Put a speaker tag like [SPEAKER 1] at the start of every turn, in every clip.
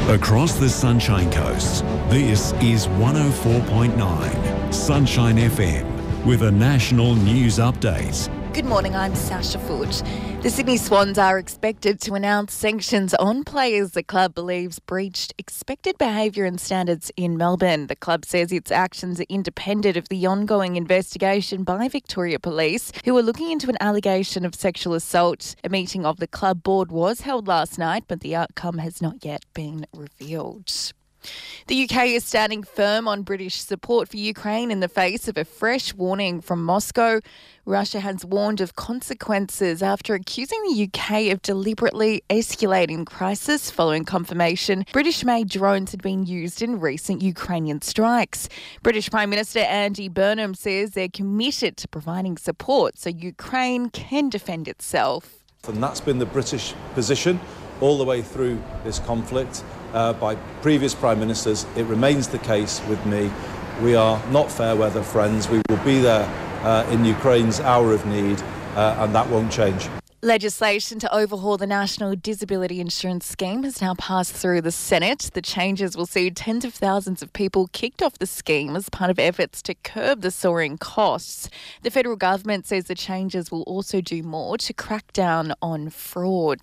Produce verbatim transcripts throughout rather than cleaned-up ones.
[SPEAKER 1] Across the Sunshine Coast, this is one oh four point nine Sunshine F M with a national news update.
[SPEAKER 2] Good morning, I'm Sasha Foote. The Sydney Swans are expected to announce sanctions on players the club believes breached expected behaviour and standards in Melbourne. The club says its actions are independent of the ongoing investigation by Victoria Police, who are looking into an allegation of sexual assault. A meeting of the club board was held last night, but the outcome has not yet been revealed. The U K is standing firm on British support for Ukraine in the face of a fresh warning from Moscow. Russia has warned of consequences after accusing the U K of deliberately escalating the crisis following confirmation British-made drones had been used in recent Ukrainian strikes. British Prime Minister Andy Burnham says they're committed to providing support so Ukraine can defend itself.
[SPEAKER 3] And that's been the British position all the way through this conflict. Uh, by previous Prime Ministers. It remains the case with me. We are not fair weather friends. We will be there uh, in Ukraine's hour of need, uh, and that won't change.
[SPEAKER 2] Legislation to overhaul the National Disability Insurance Scheme has now passed through the Senate. The changes will see tens of thousands of people kicked off the scheme as part of efforts to curb the soaring costs. The federal government says the changes will also do more to crack down on fraud.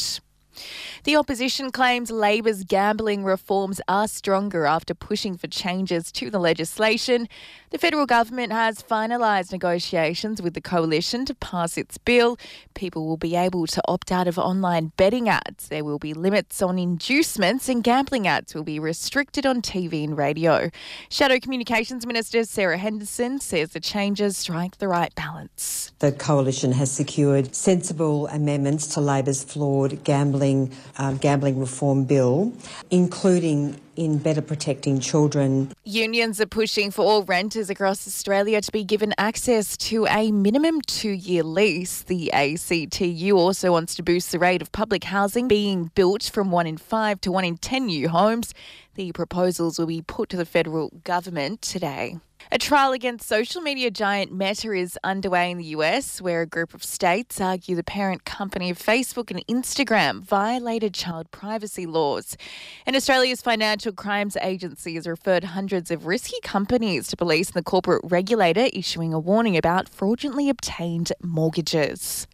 [SPEAKER 2] The opposition claims Labor's gambling reforms are stronger after pushing for changes to the legislation. The federal government has finalised negotiations with the coalition to pass its bill. People will be able to opt out of online betting ads. There will be limits on inducements, and gambling ads will be restricted on T V and radio. Shadow Communications Minister Sarah Henderson says the changes strike the right balance.
[SPEAKER 4] The coalition has secured sensible amendments to Labor's flawed gambling Um, gambling reform bill, including in better protecting children.
[SPEAKER 2] Unions are pushing for all renters across Australia to be given access to a minimum two-year lease. The A C T U also wants to boost the rate of public housing being built from one in five to one in ten new homes. The proposals will be put to the federal government today. A trial against social media giant Meta is underway in the U S, where a group of states argue the parent company of Facebook and Instagram violated child privacy laws. And Australia's Financial Crimes Agency has referred hundreds of risky companies to police and the corporate regulator, issuing a warning about fraudulently obtained mortgages.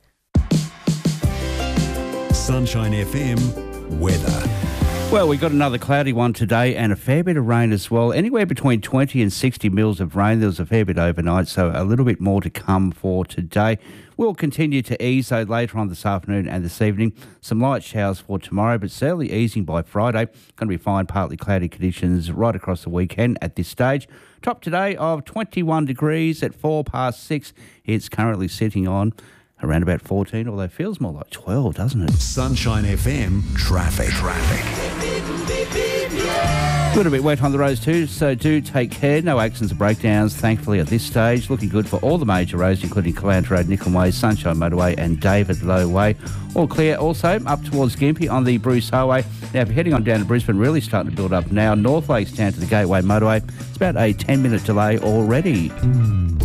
[SPEAKER 1] Sunshine F M weather.
[SPEAKER 5] Well, we got another cloudy one today and a fair bit of rain as well. Anywhere between twenty and sixty mils of rain. There was a fair bit overnight, so a little bit more to come for today. We'll continue to ease, though, later on this afternoon and this evening. Some light showers for tomorrow, but certainly easing by Friday. Going to be fine, partly cloudy conditions right across the weekend at this stage. Top today of twenty-one degrees at four past six. It's currently sitting on around about fourteen, although it feels more like twelve, doesn't it?
[SPEAKER 1] Sunshine F M traffic. Traffic.
[SPEAKER 5] A little bit wet on the roads too, so do take care. No accidents or breakdowns, thankfully, at this stage. Looking good for all the major roads, including Calandra Road, Nicholm Way, Sunshine Motorway and David Low Way. All clear also up towards Gympie on the Bruce Highway. Now, if you're heading on down to Brisbane, really starting to build up now. North Lakes down to the Gateway Motorway. It's about a ten-minute delay already.